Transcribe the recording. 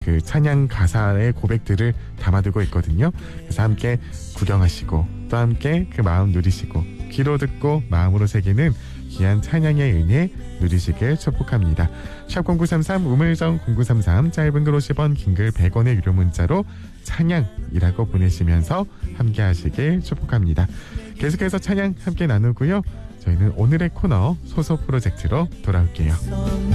그 찬양 가사의 고백들을 담아두고 있거든요. 그래서 함께 구경하시고 또 함께 그 마음 누리시고 귀로 듣고 마음으로 새기는 귀한 찬양의 은혜 누리시길 축복합니다. 샵0933 우물정 0933 짧은 글 50원 긴 글 100원의 유료 문자로 찬양이라고 보내시면서 함께 하시길 축복합니다. 계속해서 찬양 함께 나누고요. 저희는 오늘의 코너 소소 프로젝트로 돌아올게요.